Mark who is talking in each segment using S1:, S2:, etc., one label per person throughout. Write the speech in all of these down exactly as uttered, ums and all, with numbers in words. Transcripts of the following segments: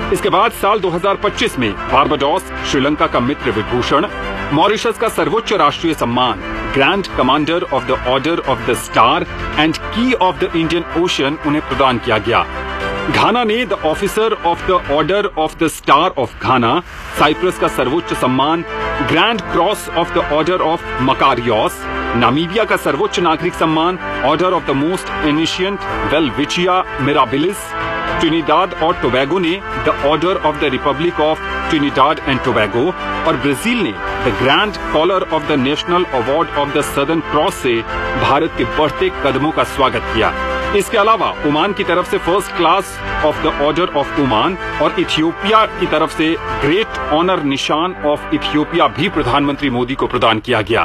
S1: इसके बाद साल दो हज़ार पच्चीस में बारबाडोस श्रीलंका का मित्र विभूषण, मॉरिशस का सर्वोच्च राष्ट्रीय सम्मान grand commander of the order of the star and की ऑफ द इंडियन ओशन उन्हें प्रदान किया गया। घाना ने the officer of the order of the star of Ghana, Cyprus का सर्वोच्च सम्मान grand cross of the order of Makarios, Namibia का सर्वोच्च नागरिक सम्मान order of the most ancient welwitschia mirabilis, Trinidad और टोबैगो ने the order of the Republic of Trinidad and Tobago और ब्राजील ने the grand collar of the national award of the southern cross से भारत के बढ़ते कदमों का स्वागत किया। इसके अलावा ओमान की तरफ से first class of the order of Oman और इथियोपिया की तरफ से ग्रेट ऑनर निशान ऑफ इथियोपिया भी प्रधानमंत्री मोदी को प्रदान किया गया।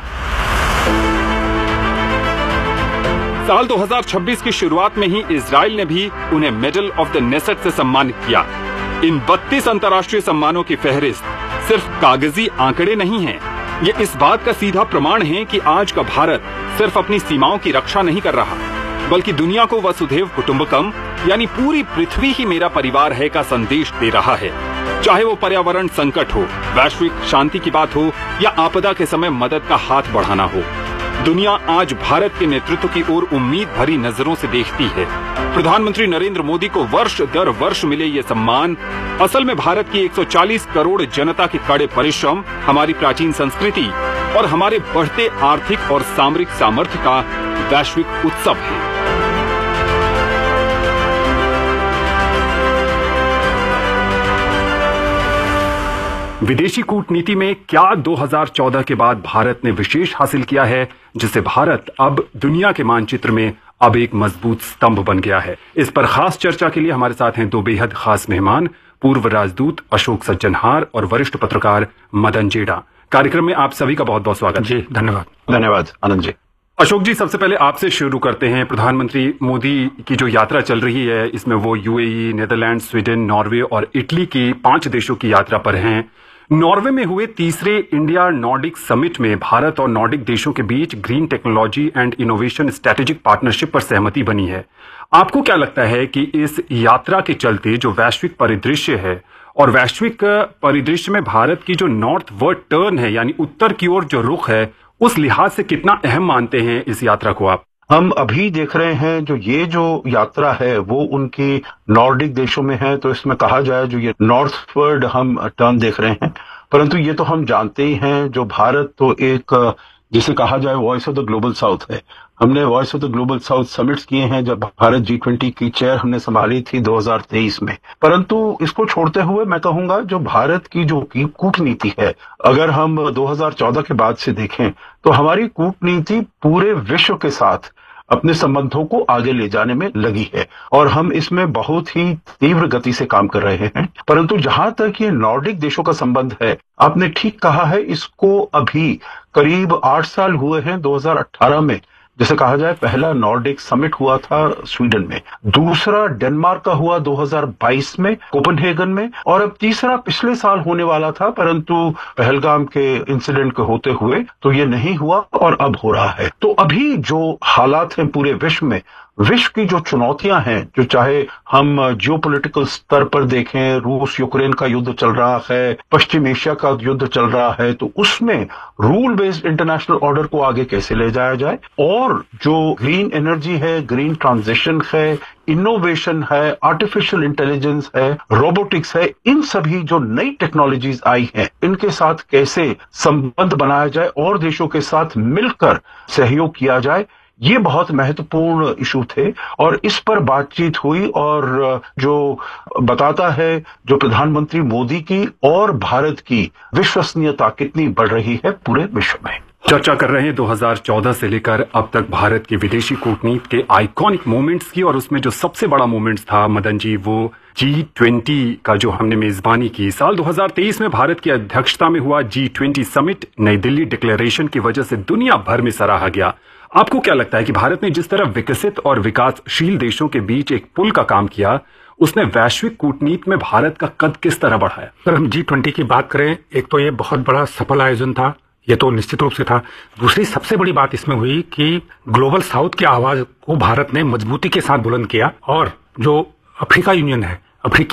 S1: साल दो हज़ार छब्बीस की शुरुआत में ही इजराइल ने भी उन्हें मेडल ऑफ द नेसेट से सम्मानित किया। इन बत्तीस अंतर्राष्ट्रीय सम्मानों की फहरिस्त सिर्फ कागजी आंकड़े नहीं हैं, ये इस बात का सीधा प्रमाण है कि आज का भारत सिर्फ अपनी सीमाओं की रक्षा नहीं कर रहा, बल्कि दुनिया को वसुधैव कुटुंबकम यानी पूरी पृथ्वी ही मेरा परिवार है का संदेश दे रहा है। चाहे वो पर्यावरण संकट हो, वैश्विक शांति की बात हो या आपदा के समय मदद का हाथ बढ़ाना हो, दुनिया आज भारत के नेतृत्व की ओर उम्मीद भरी नजरों से देखती है। प्रधानमंत्री नरेंद्र मोदी को वर्ष दर वर्ष मिले ये सम्मान असल में भारत की एक सौ चालीस करोड़ जनता के कड़े परिश्रम, हमारी प्राचीन संस्कृति और हमारे बढ़ते आर्थिक और सामरिक सामर्थ्य का वैश्विक उत्सव है। विदेशी कूटनीति में क्या दो हज़ार चौदह के बाद भारत ने विशेष हासिल किया है, जिससे भारत अब दुनिया के मानचित्र में अब एक मजबूत स्तंभ बन गया है। इस पर खास चर्चा के लिए हमारे साथ हैं दो बेहद खास मेहमान, पूर्व राजदूत अशोक सज्जनहार और वरिष्ठ पत्रकार मदन जेड़ा। कार्यक्रम में आप सभी का बहुत बहुत स्वागत जी।
S2: धन्यवाद। धन्यवाद आनंद जी।
S1: अशोक जी, सबसे पहले आपसे शुरू करते हैं। प्रधानमंत्री मोदी की जो यात्रा चल रही है, इसमें वो यूएई, नीदरलैंड, स्वीडन, नॉर्वे और इटली की पांच देशों की यात्रा पर हैं। नॉर्वे में हुए तीसरे इंडिया नॉर्डिक समिट में भारत और नॉर्डिक देशों के बीच green technology and innovation strategic partnership पर सहमति बनी है। आपको क्या लगता है कि इस यात्रा के चलते जो वैश्विक परिदृश्य है और वैश्विक परिदृश्य में भारत की जो नॉर्थ वर्ड टर्न है यानी उत्तर की ओर जो रुख है, उस लिहाज से कितना अहम मानते हैं इस यात्रा को आप?
S2: हम अभी देख रहे हैं जो ये जो यात्रा है वो उनकी नॉर्डिक देशों में है, तो इसमें कहा जाए जो ये नॉर्थवर्ड हम टर्न देख रहे हैं, परंतु ये तो हम जानते ही हैं जो भारत तो एक जिसे कहा जाए voice of the global south है। हमने voice of the global south summits किए हैं जब भारत जी ट्वेंटी की चेयर हमने संभाली थी दो हज़ार तेईस में, परंतु इसको छोड़ते हुए मैं कहूंगा जो भारत की जो की कूटनीति है, अगर हम दो हज़ार चौदह के बाद से देखें तो हमारी कूटनीति पूरे विश्व के साथ अपने संबंधों को आगे ले जाने में लगी है और हम इसमें बहुत ही तीव्र गति से काम कर रहे हैं। परंतु जहां तक ये नॉर्डिक देशों का संबंध है, आपने ठीक कहा है, इसको अभी करीब आठ साल हुए हैं। दो हज़ार अठारह में जैसे कहा जाए पहला नॉर्डिक समिट हुआ था स्वीडन में, दूसरा डेनमार्क का हुआ दो हज़ार बाईस में कोपेनहेगन में, और अब तीसरा पिछले साल होने वाला था, परंतु पहलगाम के इंसिडेंट के होते हुए तो ये नहीं हुआ और अब हो रहा है। तो अभी जो हालात हैं पूरे विश्व में, विश्व की जो चुनौतियां हैं, जो चाहे हम जियोपॉलिटिकल स्तर पर देखें, रूस यूक्रेन का युद्ध चल रहा है, पश्चिम एशिया का युद्ध चल रहा है, तो उसमें रूल बेस्ड इंटरनेशनल ऑर्डर को आगे कैसे ले जाया जाए, और जो ग्रीन एनर्जी है, ग्रीन ट्रांजिशन है, इनोवेशन है, आर्टिफिशियल इंटेलिजेंस है, रोबोटिक्स है, इन सभी जो नई टेक्नोलॉजीज आई हैं, इनके साथ कैसे संबंध बनाया जाए और देशों के साथ मिलकर सहयोग किया जाए, ये बहुत महत्वपूर्ण इशू थे और इस पर बातचीत हुई। और जो बताता है जो प्रधानमंत्री मोदी की और भारत की विश्वसनीयता कितनी बढ़ रही है पूरे विश्व में।
S1: चर्चा कर रहे हैं दो हज़ार चौदह से लेकर अब तक भारत की विदेशी कूटनीति के आइकॉनिक मोमेंट्स की, और उसमें जो सबसे बड़ा मोमेंट्स था मदन जी, वो जी ट्वेंटी का जो हमने मेजबानी की। साल दो हज़ार तेईस में भारत की अध्यक्षता में हुआ जी ट्वेंटी समिट नई दिल्ली डिक्लेरेशन की वजह से दुनिया भर में सराहा गया। आपको क्या लगता है कि भारत ने जिस तरह विकसित और विकासशील देशों के बीच एक पुल का काम किया, उसने वैश्विक कूटनीति में भारत का कद किस तरह बढ़ाया?
S3: अगर हम जी ट्वेंटी की बात करें, एक तो ये बहुत बड़ा सफल आयोजन था, ये तो निश्चित रूप से था। दूसरी सबसे बड़ी बात इसमें हुई कि ग्लोबल साउथ की आवाज को भारत ने मजबूती के साथ बुलंद किया, और जो अफ्रीका यूनियन है, अफ्रीकी